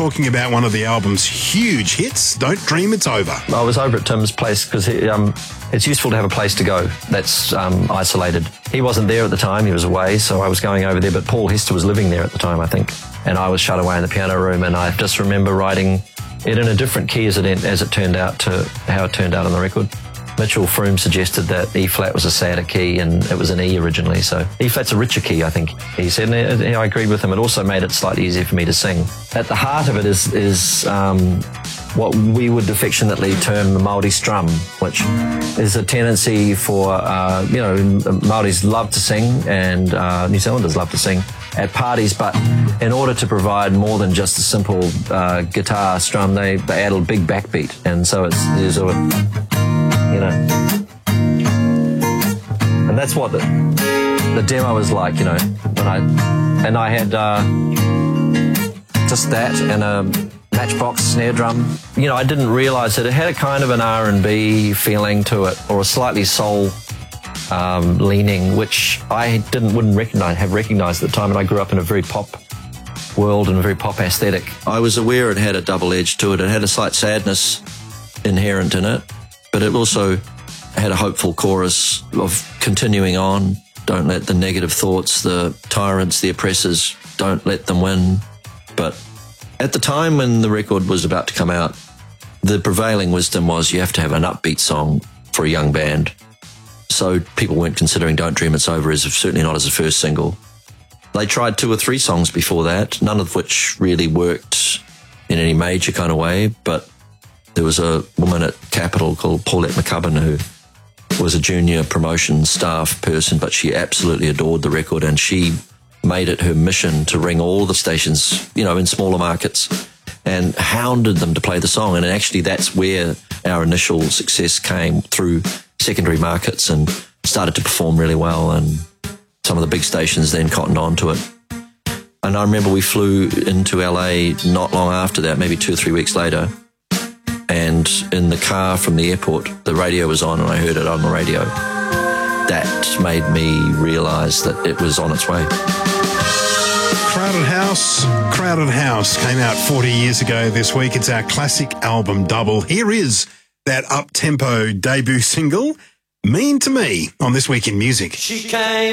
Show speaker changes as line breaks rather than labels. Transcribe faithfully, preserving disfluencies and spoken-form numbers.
talking about one of the album's huge hits, Don't Dream It's Over.
I was over at Tim's place because um, it's useful to have a place to go that's um, isolated. He wasn't there at the time, he was away, so I was going over there, but Paul Hester was living there at the time, I think, and I was shut away in the piano room, and I just remember writing it in a different key as it, as it turned out to how it turned out on the record. Mitchell Froome suggested that E-flat was a sadder key, and it was an E originally, so E-flat's a richer key, I think, he said, and I agreed with him. It also made it slightly easier for me to sing. At the heart of it is, is um, what we would affectionately term the Māori strum, which is a tendency for, uh, you know, Māoris love to sing, and uh, New Zealanders love to sing at parties, but in order to provide more than just a simple uh, guitar strum, they, they add a big backbeat, and so it's there's a you know, and that's what the, the demo was like, you know, when I, and I had uh, just that and a matchbox snare drum. You know, I didn't realise that it had a kind of an R and B feeling to it, or a slightly soul um, leaning, which I didn't, wouldn't recognise, have recognised at the time, and I grew up in a very pop world and a very pop aesthetic. I was aware it had a double edge to it. It had a slight sadness inherent in it, but it also had a hopeful chorus of continuing on. Don't let the negative thoughts, the tyrants, the oppressors, don't let them win. But at the time when the record was about to come out, the prevailing wisdom was you have to have an upbeat song for a young band. So people weren't considering Don't Dream It's Over as certainly not as a first single. They tried two or three songs before that, none of which really worked in any major kind of way, but there was a woman at Capitol called Paulette McCubbin who was a junior promotion staff person, but she absolutely adored the record, and she made it her mission to ring all the stations, you know, in smaller markets, and hounded them to play the song. And actually that's where our initial success came, through secondary markets, and started to perform really well, and some of the big stations then cottoned on to it. And I remember we flew into L A not long after that, maybe two or three weeks later, and in the car from the airport, the radio was on, and I heard it on the radio. That made me realise that it was on its way.
Crowded House, Crowded House came out forty years ago this week. It's our classic album double. Here is that up-tempo debut single, Mean to Me, on This Week in Music.
She came